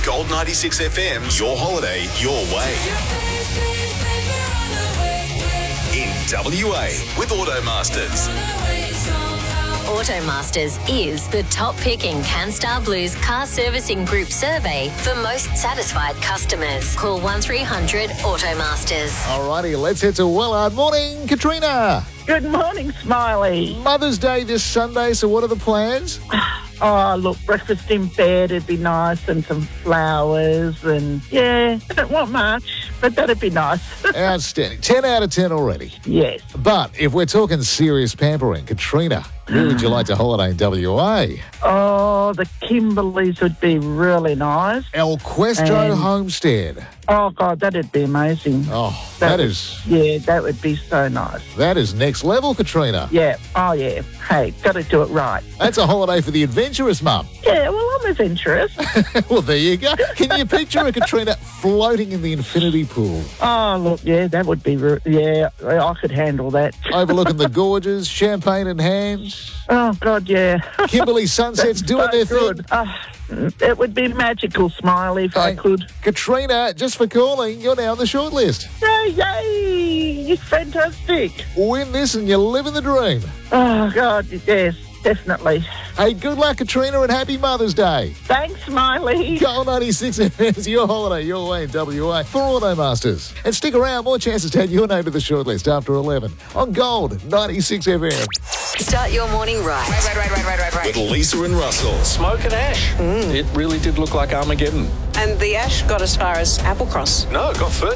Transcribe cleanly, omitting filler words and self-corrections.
Gold 96 FM, your holiday, your way. In WA with Automasters. Automasters is the top-picking CanStar Blues car servicing group survey for most satisfied customers. Call 1300 Automasters. Alrighty, let's head to Wellard. Morning, Katrina. Good morning, Smiley. Mother's Day this Sunday, so what are the plans? Oh, look, breakfast in bed, it'd be nice, and some flowers, and yeah, I don't want much, but that'd be nice. Outstanding. 10 out of 10 already. Yes. But if we're talking serious pampering, Katrina, where would you like to holiday in WA? Oh, the Kimberleys would be really nice. El Cuestro And- Homestead. Oh, God, that'd be amazing. Oh, that would be so nice. is next level, Katrina. Yeah. Oh, yeah. Hey, got to do it right. That's a holiday for the adventurous mum. Yeah, well, I'm adventurous. Well, there you go. Can you picture a Katrina floating in the infinity pool, Oh, look, yeah, that would be, yeah, I could handle that. overlooking the gorges, champagne in hand, Oh, God, yeah. Kimberley sunsets doing so their good. thing? It would be magical, Smiley, if I Hey, could. Katrina, just for calling, you're now on the shortlist. Yay! It's fantastic. Win this and you're living the dream. Oh, God, yes, definitely. Hey, good luck, Katrina, and happy Mother's Day. Thanks, Smiley. Gold 96 FM's your holiday, your way in WA for Automasters. And stick around, more chances to add your name to the shortlist after 11 on Gold 96 FM. Start your morning right. With Lisa and Russell. Smoke and ash. It really did look like Armageddon. And the ash got as far as Applecross. No, it got further.